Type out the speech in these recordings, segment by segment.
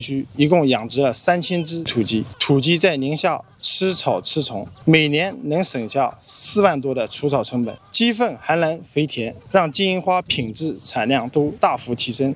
区一共养殖了3000只土鸡，土鸡在宁夏吃草吃虫，每年能省下4万多的除草成本。鸡粪含氮肥田，让金银花品质产量都大幅提升。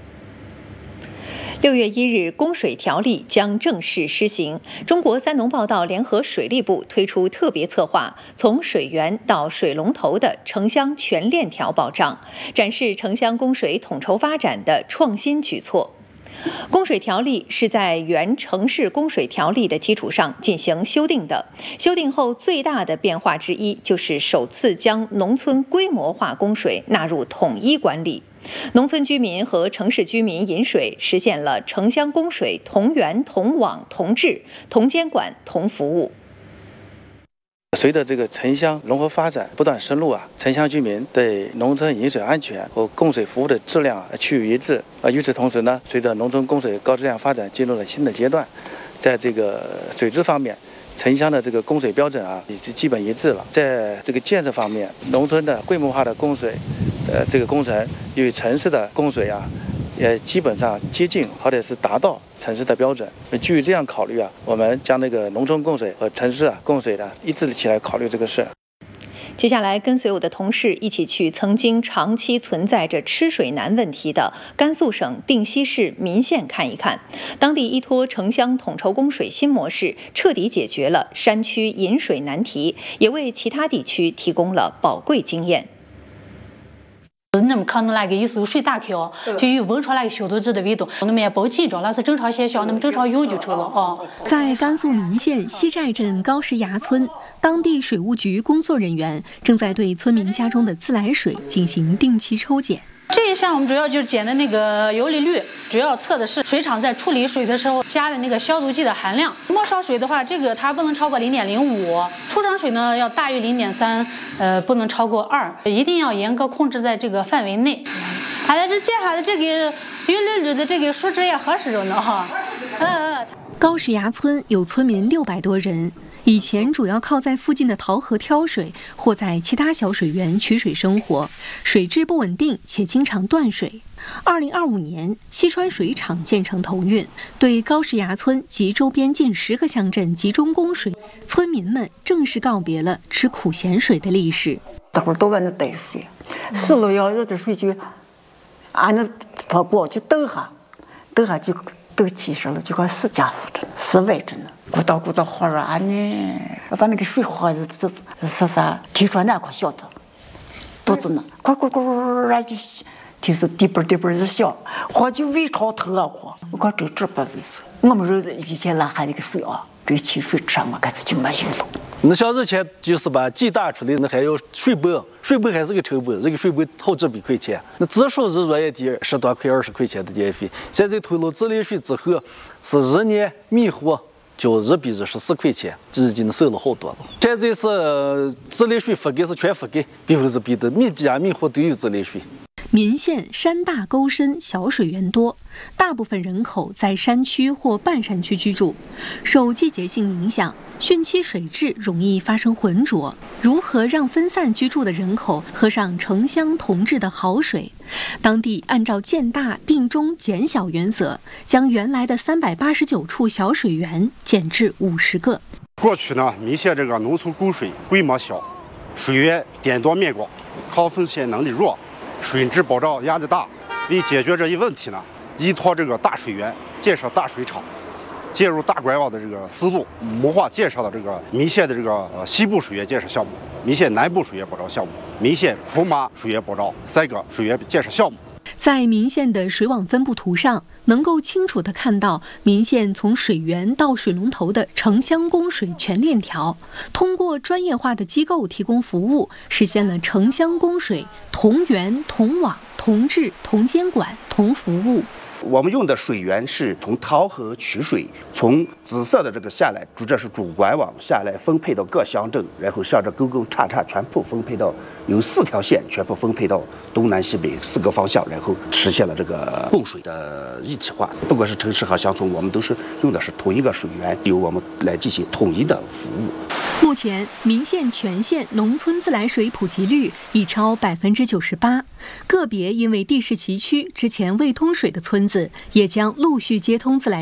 6月1日，供水条例将正式施行。中国三农报道联合水利部推出特别策划，从水源到水龙头的城乡全链条保障，展示城乡供水统筹发展的创新举措。供水条例是在原城市供水条例的基础上进行修订的。修订后最大的变化之一就是首次将农村规模化供水纳入统一管理。农村居民和城市居民饮水实现了城乡供水同源同网同治同监管同服务。 随着这个城乡融合发展不断深入城乡居民对农村饮水安全和供水服务的质量趋于一致。与此同时呢，随着农村供水高质量发展进入了新的阶段，在这个水质方面，城乡的这个供水标准已经基本一致了。在这个建设方面，农村的规模化的供水这个工程与城市的供水也基本上接近或者是达到城市的标准。基于这样考虑我们将那个农村供水和城市供水的一致起来考虑这个事。 接下来跟随我的同事一起去曾经长期存在着吃水难问题的甘肃省定西市岷县看一看。当地依托城乡统筹供水新模式，彻底解决了山区饮水难题，也为其他地区提供了宝贵经验。 那么可能那个有时候水打开就有温出那个小肚子的味道，那么也不紧张，那是正常现象，那么正常用就成了在甘肃岷县西寨镇高石崖村，当地水务局工作人员正在对村民家中的自来水进行定期抽检。 这一项我们主要就是检的那个游离率，主要测的是水厂在处理水的时候加的那个消毒剂的含量。末梢水的话，这个它不能超过0.05，出厂水呢要大于0.3，不能超过2，一定要严格控制在这个范围内。它在这接下来这个游离率的这个数值也合适着呢高石崖村有村民600多人。以前主要靠在附近的桃河挑水，或在其他小水源取水生活，水质不稳定且经常断水。2025年，西川水厂建成投运，对高石崖村及周边近10个乡镇集中供水，村民们正式告别了吃苦咸水的历史。 这会儿都往那带水，10路要有的水就按那跑过去等下就都及时了，就快4加4着呢，4外着呢。鼓捣火热呢，把那个水喝是啥？提出那可小的，肚子呢，咕就提是滴嘣就响，喝就胃超疼喝。我看这不卫生。我们这以前拉下那个水这汽水上我开始就没有了。 那像之前就是把鸡打出来，那还有水本还是个成本，这个水本好几百块钱，那至少是弱一点10多块20块钱的电费。现在投入自来水之后，是1年米货就1比14块钱，这已经省了好多了。现在是自来水覆盖是全覆盖，100%的，每家每户都有自来水。 岷县山大沟深，小水源多，大部分人口在山区或半山区居住，受季节性影响，汛期水质容易发生浑浊。如何让分散居住的人口喝上城乡同治的好水？当地按照建大并中减小原则，将原来的389处小水源减至50个。 过去呢，岷县这个农村供水规模小，水源点多面广，抗风险能力弱，水质保障压力大。为解决这一问题呢，依托这个大水源，建设大水厂，介入大管网的这个思路，谋划建设了这个岷县的这个西部水源建设项目、岷县南部水源保障项目、岷县出马水源保障3个水源建设项目。 在岷县的水网分布图上，能够清楚地看到岷县从水源到水龙头的城乡供水全链条，通过专业化的机构提供服务，实现了城乡供水同源同网同治同监管同服务。 我们用的水源是从桃河取水，从紫色的这个下来，这是主管网下来分配到各乡镇，然后向着沟沟叉叉全部分配到，有4条线全部分配到东南西北4个方向，然后实现了这个供水的一体化。不管是城市和乡村，我们都是用的是同一个水源，由我们来进行统一的服务。 目前，岷县全县农村自来水普及率已超98%，个别因为地势崎岖之前未通水的村子，也将陆续接通自来水。